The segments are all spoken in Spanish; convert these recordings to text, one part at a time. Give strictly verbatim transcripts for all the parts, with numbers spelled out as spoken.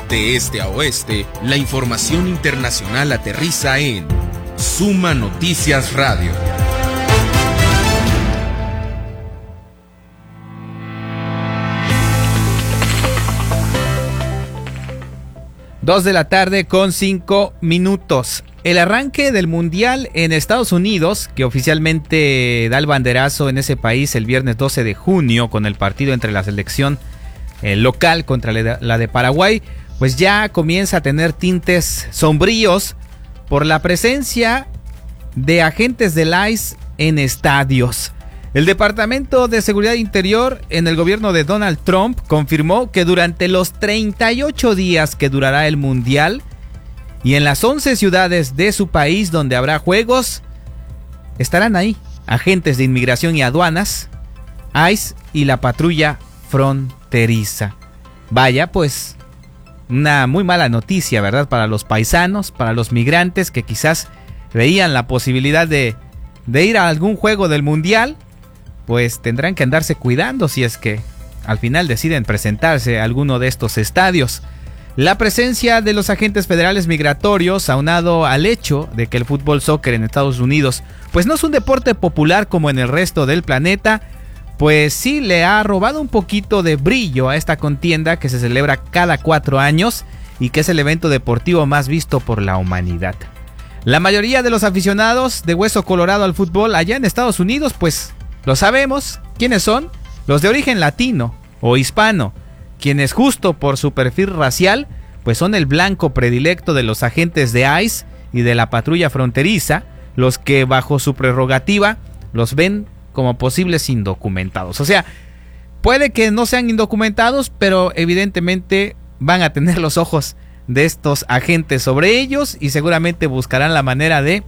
De este a oeste, la información internacional aterriza en Suma Noticias Radio. Dos de la tarde con cinco minutos. El arranque del Mundial en Estados Unidos, que oficialmente da el banderazo en ese país el viernes doce de junio con el partido entre la selección eh, local contra la de Paraguay, pues ya comienza a tener tintes sombríos por la presencia de agentes del I C E en estadios. El Departamento de Seguridad Interior en el gobierno de Donald Trump confirmó que durante los treinta y ocho días que durará el Mundial y en las once ciudades de su país donde habrá juegos, estarán ahí agentes de inmigración y aduanas, I C E y la patrulla fronteriza. Vaya, pues, una muy mala noticia, ¿verdad? Para los paisanos, para los migrantes que quizás veían la posibilidad de, de ir a algún juego del Mundial. Pues tendrán que andarse cuidando si es que al final deciden presentarse a alguno de estos estadios. La presencia de los agentes federales migratorios, aunado al hecho de que el fútbol soccer en Estados Unidos pues no es un deporte popular como en el resto del planeta, pues sí le ha robado un poquito de brillo a esta contienda que se celebra cada cuatro años y que es el evento deportivo más visto por la humanidad. La mayoría de los aficionados de hueso colorado al fútbol allá en Estados Unidos pues lo sabemos. ¿Quiénes son? Los de origen latino o hispano, quienes justo por su perfil racial, pues son el blanco predilecto de los agentes de I C E y de la patrulla fronteriza, los que bajo su prerrogativa los ven como posibles indocumentados. O sea, puede que no sean indocumentados, pero evidentemente van a tener los ojos de estos agentes sobre ellos y seguramente buscarán la manera de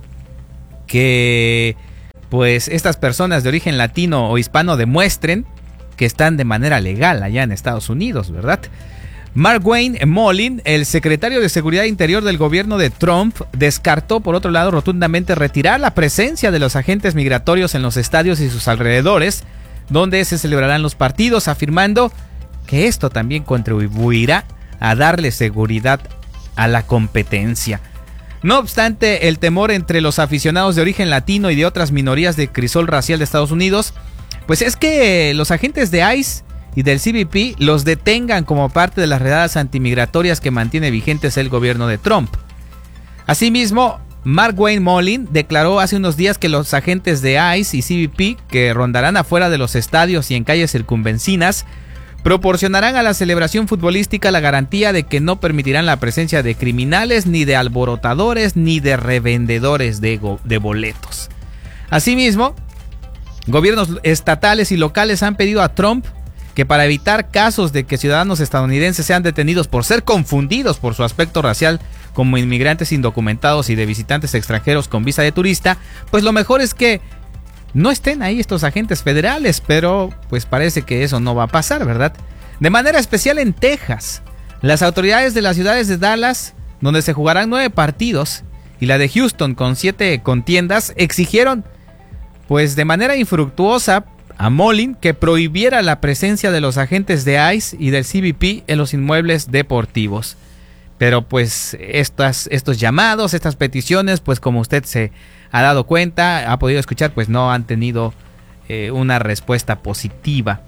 que pues estas personas de origen latino o hispano demuestren que están de manera legal allá en Estados Unidos, ¿verdad? Markwayne Mullin, el secretario de Seguridad Interior del gobierno de Trump, descartó por otro lado rotundamente retirar la presencia de los agentes migratorios en los estadios y sus alrededores, donde se celebrarán los partidos, afirmando que esto también contribuirá a darle seguridad a la competencia. No obstante, el temor entre los aficionados de origen latino y de otras minorías de crisol racial de Estados Unidos, pues es que los agentes de I C E y del C B P los detengan como parte de las redadas antimigratorias que mantiene vigentes el gobierno de Trump. Asimismo, Markwayne Mullin declaró hace unos días que los agentes de I C E y C B P que rondarán afuera de los estadios y en calles circunvecinas proporcionarán a la celebración futbolística la garantía de que no permitirán la presencia de criminales, ni de alborotadores, ni de revendedores de, go- de boletos. Asimismo, gobiernos estatales y locales han pedido a Trump que para evitar casos de que ciudadanos estadounidenses sean detenidos por ser confundidos por su aspecto racial como inmigrantes indocumentados y de visitantes extranjeros con visa de turista, pues lo mejor es que no estén ahí estos agentes federales, pero pues parece que eso no va a pasar, ¿verdad? De manera especial en Texas, las autoridades de las ciudades de Dallas, donde se jugarán nueve partidos, y la de Houston con siete contiendas, exigieron, pues de manera infructuosa, a Mullin que prohibiera la presencia de los agentes de I C E y del C B P en los inmuebles deportivos. Pero pues estas, estos llamados, estas peticiones, pues como usted se ha dado cuenta, ha podido escuchar, pues no han tenido eh, una respuesta positiva.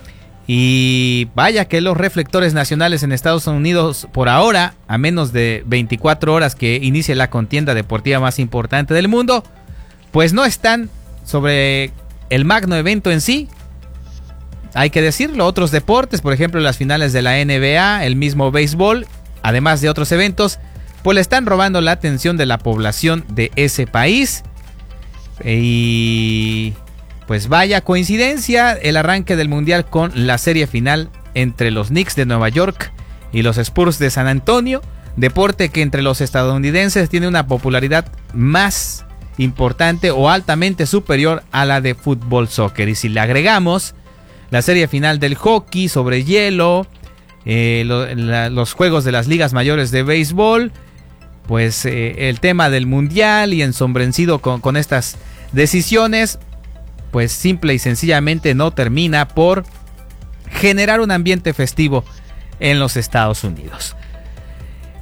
Y vaya que los reflectores nacionales en Estados Unidos por ahora, a menos de veinticuatro horas que inicie la contienda deportiva más importante del mundo, pues no están sobre el magno evento en sí. Hay que decirlo, otros deportes, por ejemplo las finales de la N B A, el mismo béisbol, además de otros eventos, pues le están robando la atención de la población de ese país. Y pues vaya coincidencia el arranque del Mundial con la serie final entre los Knicks de Nueva York y los Spurs de San Antonio, deporte que entre los estadounidenses tiene una popularidad más importante o altamente superior a la de fútbol soccer. Y si le agregamos la serie final del hockey sobre hielo, eh, lo, la, los juegos de las ligas mayores de béisbol, pues eh, el tema del mundial y ensombrecido con, con estas decisiones, pues simple y sencillamente no termina por generar un ambiente festivo en los Estados Unidos.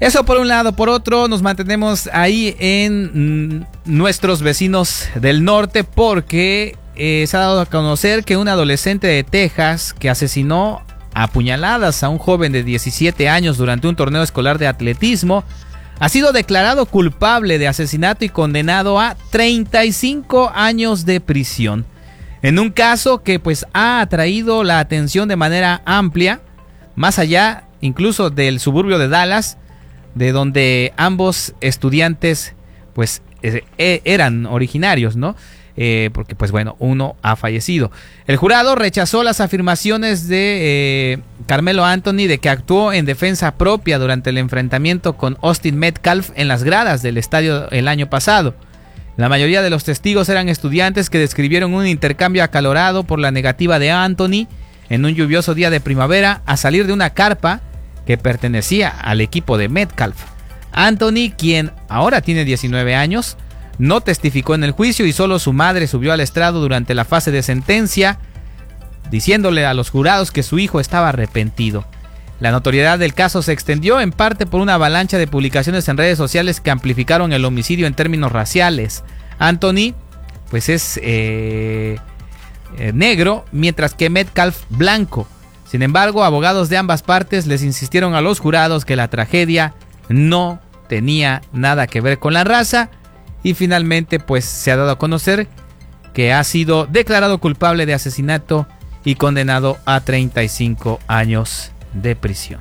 Eso por un lado. Por otro, nos mantenemos ahí en mm, nuestros vecinos del norte porque eh, se ha dado a conocer que un adolescente de Texas que asesinó a puñaladas a un joven de diecisiete años durante un torneo escolar de atletismo ha sido declarado culpable de asesinato y condenado a treinta y cinco años de prisión. En un caso que pues ha atraído la atención de manera amplia, más allá incluso del suburbio de Dallas, de donde ambos estudiantes pues eh, eran originarios, ¿no? Eh, porque pues bueno, uno ha fallecido. El jurado rechazó las afirmaciones de eh, Carmelo Anthony de que actuó en defensa propia durante el enfrentamiento con Austin Metcalf en las gradas del estadio el año pasado. La mayoría de los testigos eran estudiantes que describieron un intercambio acalorado por la negativa de Anthony en un lluvioso día de primavera a salir de una carpa que pertenecía al equipo de Metcalf. Anthony, quien ahora tiene diecinueve años, no testificó en el juicio y solo su madre subió al estrado durante la fase de sentencia, diciéndole a los jurados que su hijo estaba arrepentido. La notoriedad del caso se extendió en parte por una avalancha de publicaciones en redes sociales que amplificaron el homicidio en términos raciales. Anthony, pues es eh, eh, negro, mientras que Metcalf blanco. Sin embargo, abogados de ambas partes les insistieron a los jurados que la tragedia no tenía nada que ver con la raza. Y finalmente pues se ha dado a conocer que ha sido declarado culpable de asesinato y condenado a treinta y cinco años de prisión.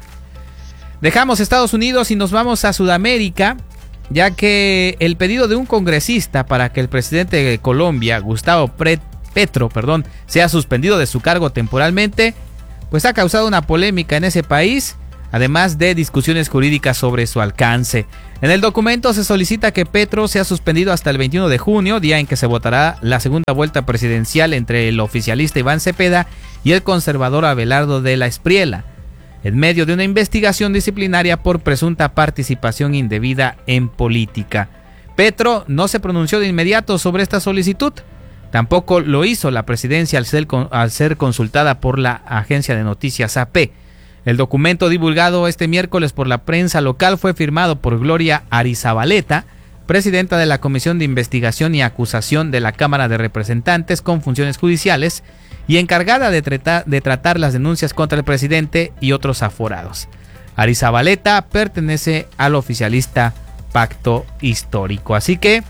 Dejamos Estados Unidos y nos vamos a Sudamérica, ya que el pedido de un congresista para que el presidente de Colombia, Gustavo Petro, perdón, sea suspendido de su cargo temporalmente, pues ha causado una polémica en ese país, además de discusiones jurídicas sobre su alcance. En el documento se solicita que Petro sea suspendido hasta el veintiuno de junio, día en que se votará la segunda vuelta presidencial entre el oficialista Iván Cepeda y el conservador Abelardo de la Espriella, en medio de una investigación disciplinaria por presunta participación indebida en política. Petro no se pronunció de inmediato sobre esta solicitud. Tampoco lo hizo la presidencia al ser, al ser consultada por la agencia de noticias A P. El documento divulgado este miércoles por la prensa local fue firmado por Gloria Arizabaleta, presidenta de la Comisión de Investigación y Acusación de la Cámara de Representantes con funciones judiciales y encargada de, tratar, de tratar las denuncias contra el presidente y otros aforados. Arizabaleta pertenece al oficialista Pacto Histórico. Así que,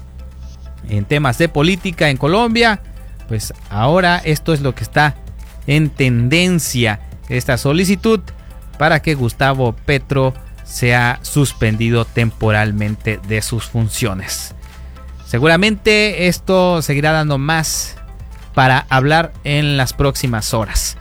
en temas de política en Colombia, pues ahora esto es lo que está en tendencia, esta solicitud para que Gustavo Petro sea suspendido temporalmente de sus funciones. Seguramente esto seguirá dando más para hablar en las próximas horas.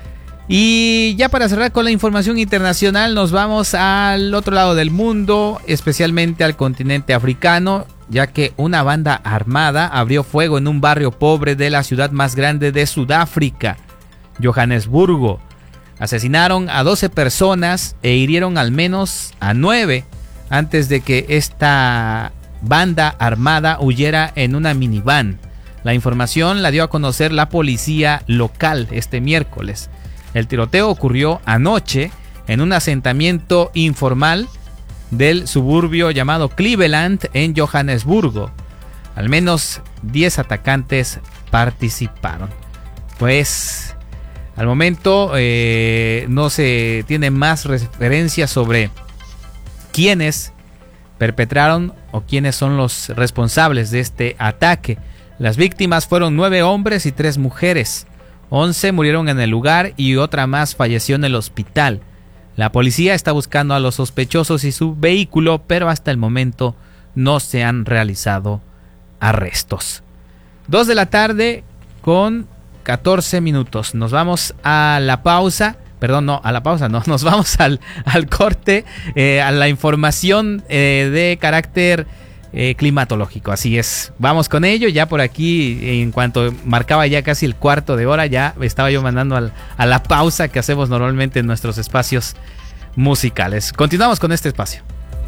Y ya para cerrar con la información internacional, nos vamos al otro lado del mundo, especialmente al continente africano, ya que una banda armada abrió fuego en un barrio pobre de la ciudad más grande de Sudáfrica, Johannesburgo. Asesinaron a doce personas e hirieron al menos a nueve antes de que esta banda armada huyera en una minivan. La información la dio a conocer la policía local este miércoles. El tiroteo ocurrió anoche en un asentamiento informal del suburbio llamado Cleveland en Johannesburgo. Al menos diez atacantes participaron. Pues al momento eh, no se tiene más referencias sobre quiénes perpetraron o quiénes son los responsables de este ataque. Las víctimas fueron nueve hombres y tres mujeres. once murieron en el lugar y otra más falleció en el hospital. La policía está buscando a los sospechosos y su vehículo, pero hasta el momento no se han realizado arrestos. Dos de la tarde con catorce minutos. Nos vamos a la pausa. Perdón, no, a la pausa no. Nos vamos al, al corte, eh, a la información eh, de carácter eh, climatológico. Así es. Vamos con ello. Ya por aquí, en cuanto marcaba ya casi el cuarto de hora, ya estaba yo mandando al, a la pausa que hacemos normalmente en nuestros espacios musicales. Continuamos con este espacio.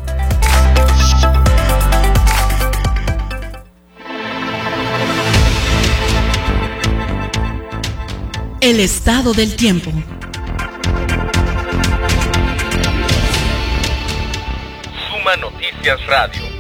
El estado del tiempo. Suma Noticias Radio.